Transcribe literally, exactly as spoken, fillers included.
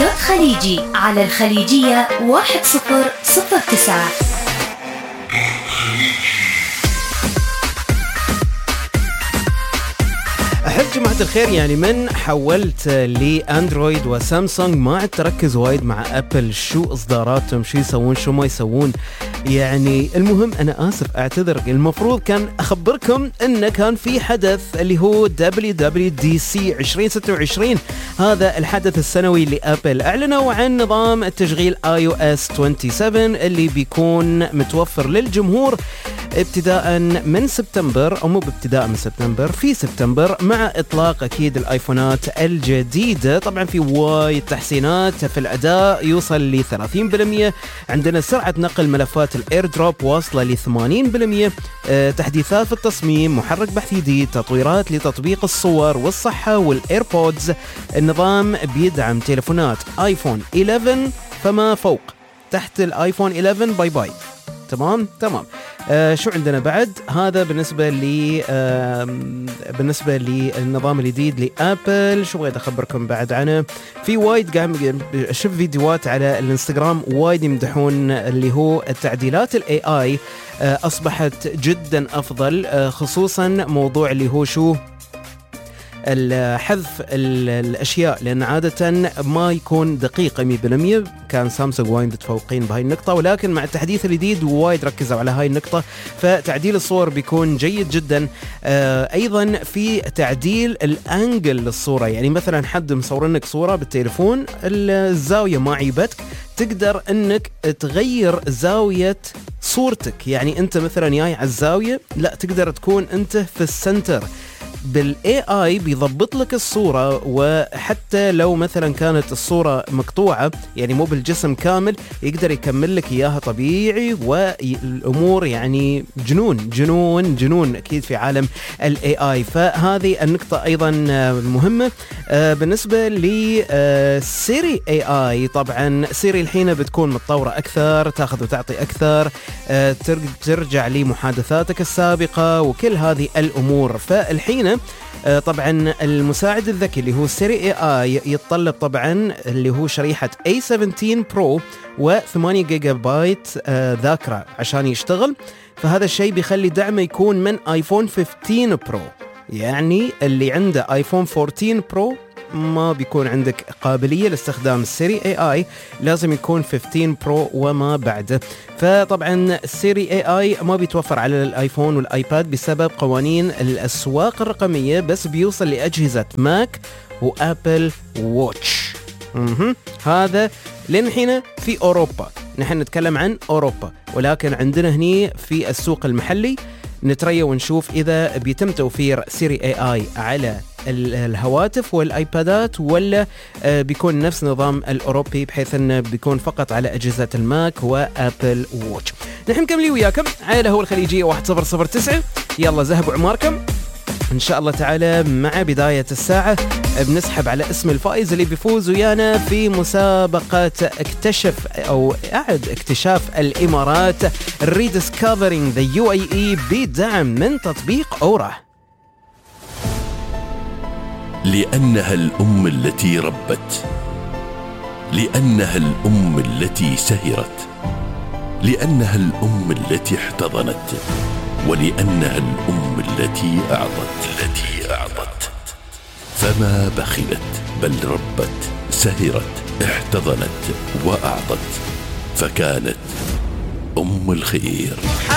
دوت خليجي على الخليجية واحد صفر صفر تسعة. أحس جماعة الخير يعني من حولت لأندرويد وسامسونج ما عاد تركز وايد مع أبل، شو إصداراتهم، شو يسوون شو ما يسوون. يعني المهم أنا آسف أعتذر، المفروض كان أخبركم إنه كان في حدث اللي هو دبليو دبليو دي سي عشرين ستة وعشرين، هذا الحدث السنوي لأبل. أعلنوا عن نظام التشغيل آي أو إس سبعة وعشرين اللي بيكون متوفر للجمهور ابتداء من سبتمبر، أو مو بابتداء من سبتمبر، في سبتمبر، مع إطلاق أكيد الآيفونات الجديدة. طبعا في وايد تحسينات في الأداء يوصل ل ثلاثين بالمئة، عندنا سرعة نقل ملفات الإير دروب واصلة ل ثمانين بالمئة، أه تحديثات في التصميم، محرك بحث جديد، تطويرات لتطبيق الصور والصحة والإيربودز. النظام بيدعم تليفونات آيفون إحدى عشر فما فوق، تحت الآيفون إحدى عشر باي باي. تمام تمام. آه شو عندنا بعد؟ هذا بالنسبة لي آه بالنسبة للنظام الجديد لأبل. شو بغيت أخبركم بعد عنه؟ في وايد قاعد أشوف فيديوهات على الانستغرام وايد يمدحون اللي هو التعديلات ال إيه آي آه أصبحت جدا أفضل، آه خصوصا موضوع اللي هو شو الحذف الأشياء، لأن عادة ما يكون دقيق مية بالمية. كان سامسونج وايد متفوقين بهاي النقطة، ولكن مع التحديث الجديد وايد ركزوا على هاي النقطة، فتعديل الصور بيكون جيد جدا. آه أيضا في تعديل الأنجل للصورة، يعني مثلا حد مصورنك صورة بالتليفون الزاوية ما عيبتك، تقدر انك تغير زاوية صورتك. يعني انت مثلا جاي على الزاوية، لا تقدر تكون انت في السنتر. بالاي اي بيضبط لك الصورة، وحتى لو مثلا كانت الصورة مقطوعة يعني مو بالجسم كامل، يقدر يكمل لك اياها طبيعي، والامور يعني جنون جنون جنون اكيد في عالم الاي اي. فهذه النقطة ايضا مهمة. بالنسبة لسيري اي اي، طبعا سيري الحين بتكون متطورة اكثر، تاخذ وتعطي اكثر، ترجع لمحادثاتك السابقة وكل هذه الامور. فالحين طبعا المساعد الذكي اللي هو سيري اي اي يتطلب طبعا اللي هو شريحة إيه سبعتاشر برو وثمانية جيجا بايت ذاكرة عشان يشتغل. فهذا الشيء بيخلي دعمه يكون من آيفون خمسة عشر برو، يعني اللي عنده آيفون أربعة عشر برو ما بيكون عندك قابلية لاستخدام السيري اي اي، لازم يكون خمسة عشر برو وما بعده. فطبعا السيري اي اي ما بيتوفر على الايفون والايباد بسبب قوانين الاسواق الرقمية، بس بيوصل لاجهزة ماك وابل ووتش. مه. هذا لين حين في اوروبا، نحن نتكلم عن اوروبا، ولكن عندنا هني في السوق المحلي نتريا ونشوف إذا بيتم توفير سيري اي اي على الهواتف والايبادات، ولا بيكون نفس نظام الاوروبي بحيث انه بيكون فقط على اجهزه الماك وابل ووتش. نحن مكملين وياكم على هو الخليجيه واحد صفر صفر تسعة. يلا ذهبوا عماركم ان شاء الله تعالى. مع بدايه الساعه بنسحب على اسم الفائز اللي بيفوز ويانا في مسابقه اكتشف او اعد اكتشاف الامارات Rediscovering the يو إيه إي بدعم من تطبيق أورا. لأنها الأم التي ربت، لأنها الأم التي سهرت، لأنها الأم التي احتضنت، ولأنها الأم التي أعطت التي أعطت فما بخلت بل ربت، سهرت، احتضنت وأعطت، فكانت أم الخير.